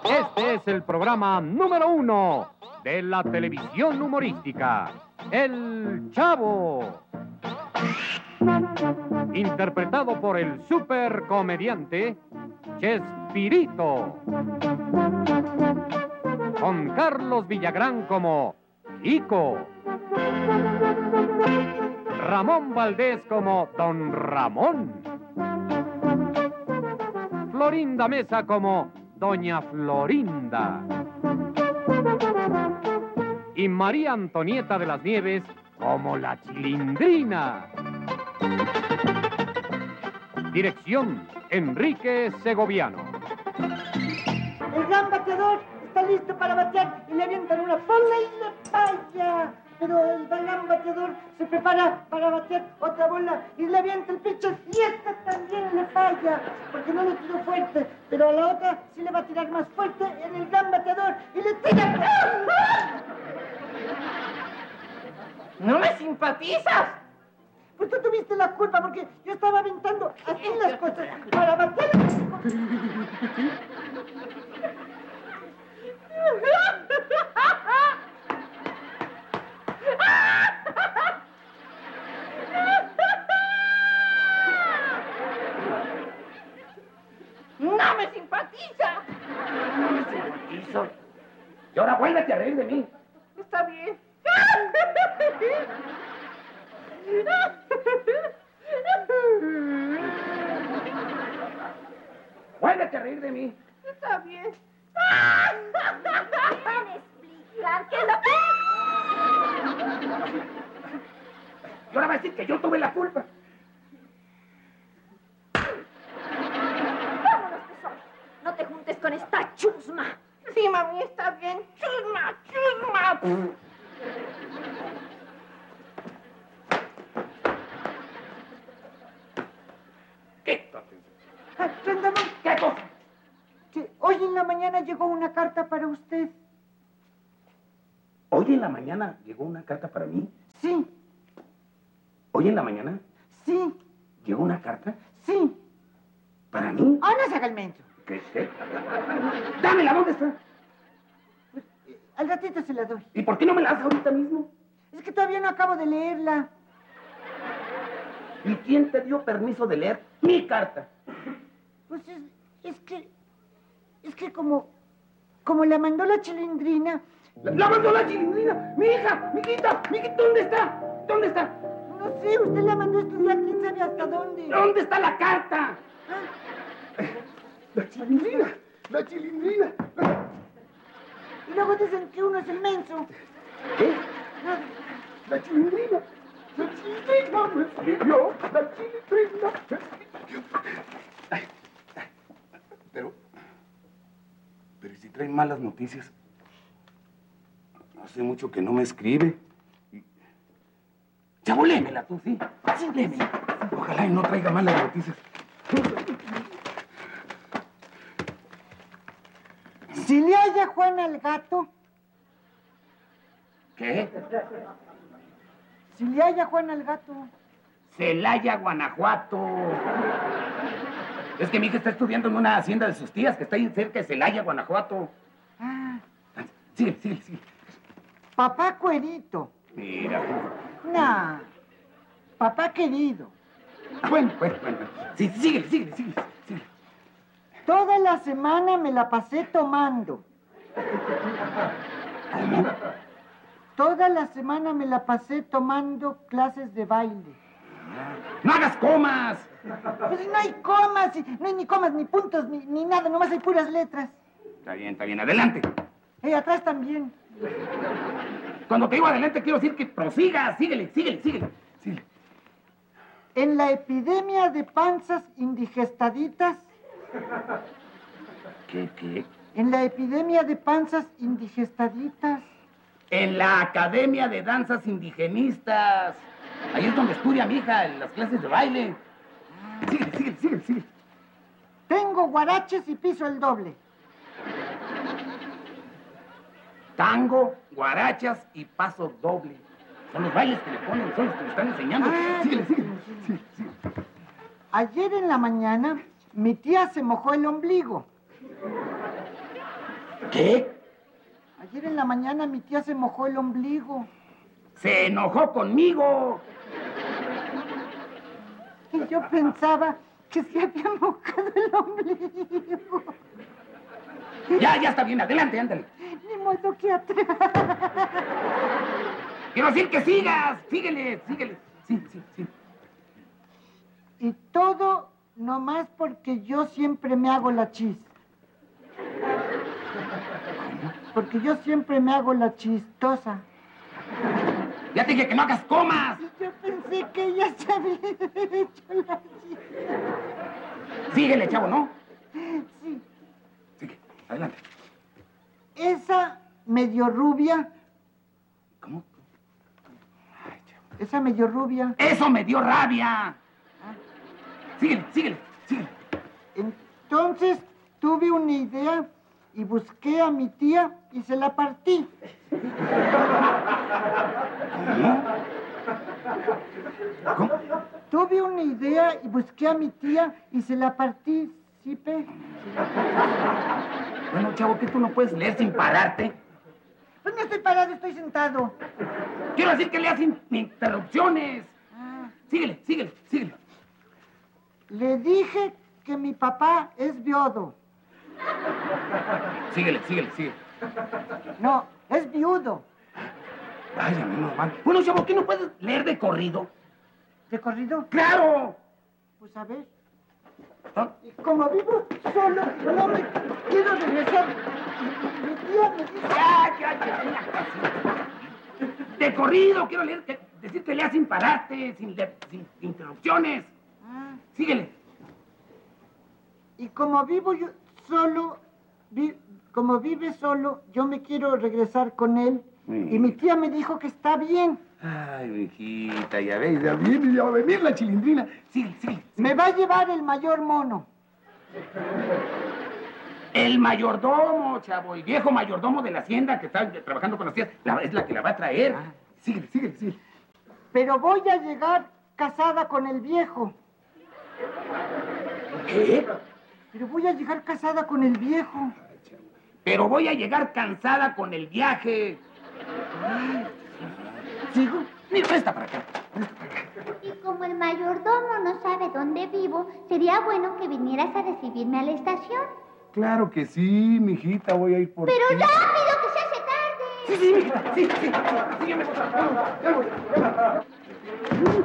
Este es el programa número 1 de la televisión humorística, El Chavo. Interpretado por el supercomediante Chespirito. Con Carlos Villagrán como Kiko. Ramón Valdés como Don Ramón. Florinda Mesa como Doña Florinda. Y María Antonieta de las Nieves como la Chilindrina. Dirección, Enrique Segoviano. El gran bateador está listo para batear y le avientan una bola y le falla. Pero el gran bateador se prepara para batear otra bola y le avienta el pitcher y esta también le falla porque no le tiró fuerte. Pero a la otra sí le va a tirar más fuerte en el gran bateador y le tira. ¿No me simpatizas? Pues tú tuviste la culpa porque yo estaba aventando así las cosas para batear. ¡No me simpatiza! No me simpatizo. Y ahora vuélvete a reír de mí. Está bien. Vuélvete a reír de mí. Está bien. ¿Quieren explicar qué es lo que...? Y ahora va a decir que yo tuve la culpa. Vámonos, tesoro. No te juntes con esta chusma. Sí, mami, está bien. Chusma, chusma. Quítate. Rendamón, ¿Qué cosa? que hoy en la mañana llegó una carta para usted. Hoy en la mañana llegó una carta para mí. Sí, Hoy en la mañana sí, llegó una carta sí. para mí. Ah, no se haga el menso. ¿Qué? Dámela, ¿dónde está? Al ratito se la doy. ¿Y por qué no me la das ahorita mismo? Es que todavía no acabo de leerla. ¿Y quién te dio permiso de leer mi carta? Pues es que como la mandó la Chilindrina. ¡La mandó la Chilindrina! ¡Mi hija! ¡Mijita! ¿Dónde está? ¿Dónde está? No sé, usted la mandó a estudiar, quién sabe hasta dónde. ¿Dónde está la carta? Ah, La Chilindrina. La Chilindrina. y luego dicen que uno es el menso. ¿Qué? Nada. La Chilindrina. La Chilindrina me escribió. La Chilindrina me escribió. Pero ¿y si trae malas noticias? Hace mucho que no me escribe. Chavo, léemela tú, ¿sí? Sí, léemela. Ojalá y no traiga malas noticias. Si le halla Juan al gato, ¿Qué? si le halla Juan al gato. Celaya, Guanajuato. Es que mi hija está estudiando en una hacienda de sus tías que está ahí cerca de Celaya, Guanajuato. Ah, Sigue. papá cuerito. Mira. Nah, papá querido. Bueno. Sí, sigue. Toda la semana me la pasé tomando. ¿Cómo? Toda la semana me la pasé tomando clases de baile. ¡No hagas comas! Pues no hay comas, no hay ni comas, ni puntos, ni nada, nomás hay puras letras. Está bien, adelante. Atrás también. Cuando te digo adelante, quiero decir que prosiga. Síguele. En la epidemia de panzas indigestaditas. ¿Qué? En la epidemia de panzas indigestaditas. En la Academia de Danzas Indigenistas. Ahí es donde estudia mi hija en las clases de baile. Sigue. Tengo guaraches y piso el doble. Tango, guarachas y paso doble. Son los bailes que le ponen, son los que le están enseñando. Síguele. Ayer en la mañana, mi tía se mojó el ombligo. ¿Qué? Ayer en la mañana mi tía se mojó el ombligo. ¡Se enojó conmigo! Y yo pensaba que se había mojado el ombligo. Ya está bien, adelante, ándale. Ni modo que atrás. Quiero decir que sigas, síguele. Sí. Y todo nomás porque yo siempre me hago la chis. Porque yo siempre me hago la chistosa. Ya te dije que no hagas comas. Y yo pensé que ella se había hecho la chis. Síguele, chavo, ¿no? Sí. Sigue, adelante. Esa medio rubia. ¿Cómo? Esa medio rubia. ¡Eso me dio rabia! Síguele. Entonces tuve una idea y busqué a mi tía y se la partí. ¿Cómo? Tuve una idea y busqué a mi tía y se la partí. ¿Sí, pe? Bueno, chavo, ¿que tú no puedes leer sin pararte? Pues no estoy parado, estoy sentado. Quiero decir que leas sin interrupciones. Síguele. Le dije que mi papá es viudo. Síguele. No, es viudo. Vaya, menos mal. Bueno, chavo, ¿qué no puedes leer de corrido? ¿De corrido? ¡Claro! Pues a ver. ¿Ah? Y como vivo solo, no me quiero regresar. Mi tía me dice... Ya. De corrido, quiero leer, decir que leas sin pararte, sin interrupciones. Síguele. Y como vivo yo solo, como vive solo, yo me quiero regresar con él. Y mi tía me dijo que está bien. Ay, mijita, ya ves, ya va a venir la chilindrina. Síguele. Me va a llevar el mayor mono. El mayordomo, chavo, el viejo mayordomo de la hacienda que está trabajando con las tías, es la que la va a traer. Síguele. Pero voy a llegar casada con el viejo. ¿Qué? Pero voy a llegar casada con el viejo. Pero voy a llegar cansada con el viaje. ¿Sigo? Mira, presta para acá. Y como el mayordomo no sabe dónde vivo, sería bueno que vinieras a recibirme a la estación. Claro que sí, mijita, voy a ir por ¡Pero ti. rápido, que se hace tarde! Sí, mijita, sí, ya me voy.